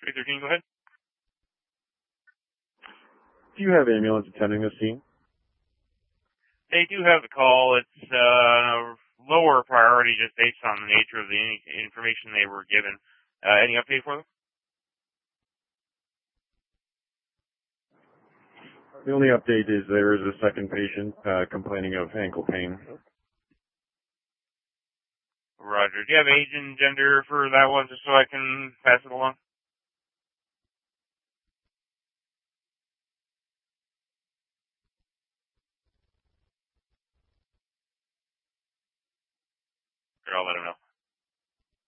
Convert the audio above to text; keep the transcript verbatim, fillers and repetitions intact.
three thirteen, go ahead. Do you have ambulance attending this scene? They do have the call. It's uh, lower priority just based on the nature of the information they were given. Uh, any update for them? The only update is there is a second patient uh, complaining of ankle pain. Roger. Do you have age and gender for that one just so I can pass it along? Sure, I'll let him know.